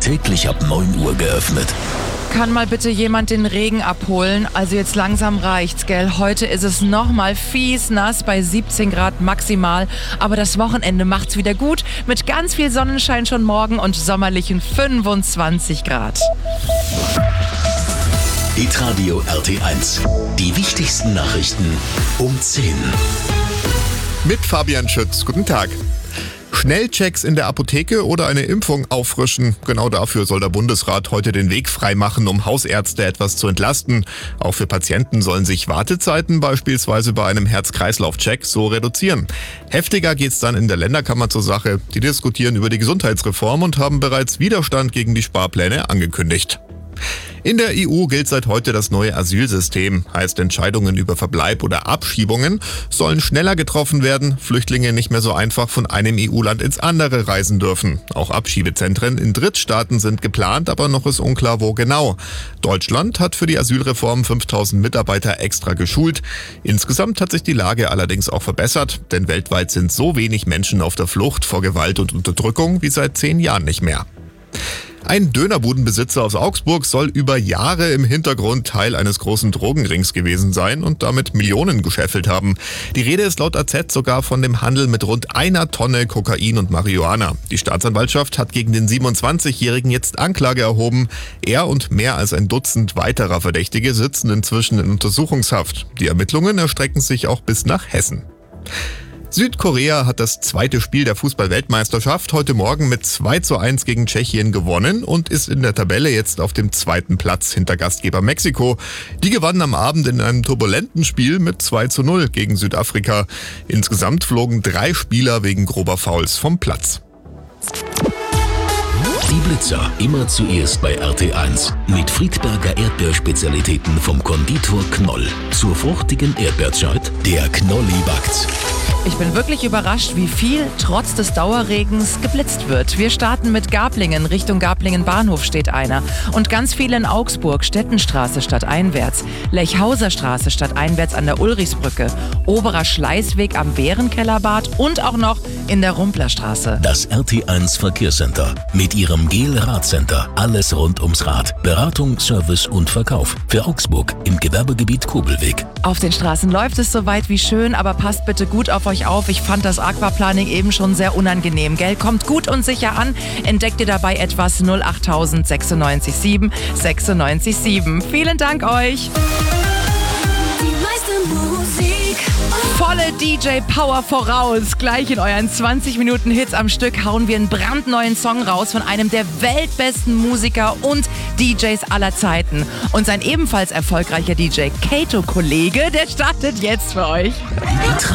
täglich ab 9 Uhr geöffnet. Kann mal bitte jemand den Regen abholen? Also jetzt langsam reicht's, gell? Heute ist es nochmal fies nass bei 17 Grad maximal. Aber das Wochenende macht's wieder gut mit ganz viel Sonnenschein schon morgen und sommerlichen 25 Grad. Hitradio RT1. Die wichtigsten Nachrichten um 10. Mit Fabian Schütz. Guten Tag. Schnellchecks in der Apotheke oder eine Impfung auffrischen. Genau dafür soll der Bundesrat heute den Weg freimachen, um Hausärzte etwas zu entlasten. Auch für Patienten sollen sich Wartezeiten beispielsweise bei einem Herz-Kreislauf-Check so reduzieren. Heftiger geht's dann in der Länderkammer zur Sache. Die diskutieren über die Gesundheitsreform und haben bereits Widerstand gegen die Sparpläne angekündigt. In der EU gilt seit heute das neue Asylsystem. Heißt, Entscheidungen über Verbleib oder Abschiebungen sollen schneller getroffen werden, Flüchtlinge nicht mehr so einfach von einem EU-Land ins andere reisen dürfen. Auch Abschiebezentren in Drittstaaten sind geplant, aber noch ist unklar, wo genau. Deutschland hat für die Asylreform 5000 Mitarbeiter extra geschult. Insgesamt hat sich die Lage allerdings auch verbessert, denn weltweit sind so wenig Menschen auf der Flucht vor Gewalt und Unterdrückung wie seit 10 Jahren nicht mehr. Ein Dönerbudenbesitzer aus Augsburg soll über Jahre im Hintergrund Teil eines großen Drogenrings gewesen sein und damit Millionen gescheffelt haben. Die Rede ist laut AZ sogar von dem Handel mit rund 1 Tonne Kokain und Marihuana. Die Staatsanwaltschaft hat gegen den 27-Jährigen jetzt Anklage erhoben. Er und mehr als ein Dutzend weiterer Verdächtige sitzen inzwischen in Untersuchungshaft. Die Ermittlungen erstrecken sich auch bis nach Hessen. Südkorea hat das zweite Spiel der Fußball-Weltmeisterschaft heute Morgen mit 2:1 gegen Tschechien gewonnen und ist in der Tabelle jetzt auf dem 2. Platz hinter Gastgeber Mexiko. Die gewannen am Abend in einem turbulenten Spiel mit 2:0 gegen Südafrika. Insgesamt flogen 3 Spieler wegen grober Fouls vom Platz. Die Blitzer immer zuerst bei RT1 mit Friedberger Erdbeerspezialitäten vom Konditor Knoll. Zur fruchtigen Erdbeerzeit, der Knolli backt. Ich bin wirklich überrascht, wie viel trotz des Dauerregens geblitzt wird. Wir starten mit Gablingen. Richtung Gablingen Bahnhof steht einer. Und ganz viele in Augsburg. Stettenstraße stadteinwärts. Lechhauser Straße stadteinwärts an der Ulrichsbrücke. Oberer Schleißweg am Bärenkellerbad und auch noch in der Rumplerstraße. Das RT1 Verkehrscenter mit ihrem GEL-Radcenter. Alles rund ums Rad. Beratung, Service und Verkauf. Für Augsburg im Gewerbegebiet Kobelweg. Auf den Straßen läuft es soweit wie schön, aber passt bitte gut auf euch auf. Ich fand das Aquaplaning eben schon sehr unangenehm, gell? Kommt gut und sicher an. Entdeckt ihr dabei etwas 08000 96 7 96 7. Vielen Dank euch. Die meiste Musik. Volle DJ-Power voraus. Gleich in euren 20 Minuten Hits am Stück hauen wir einen brandneuen Song raus von einem der weltbesten Musiker und DJs aller Zeiten. Und sein ebenfalls erfolgreicher DJ Kato-Kollege, der startet jetzt für euch.